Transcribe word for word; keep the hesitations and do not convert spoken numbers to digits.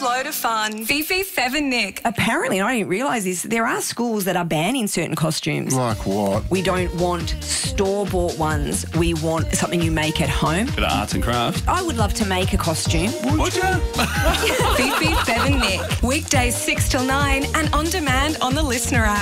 load of fun. Fifi, Fev and Nick. Apparently, I didn't realise this, there are schools that are banning certain costumes. Like what? We don't want store-bought ones. We want something you make at home. Bit of arts and crafts. I would love to make a costume. Would you? Fifi, Fev and Nick. Weekdays six till nine and on demand on the Listener app.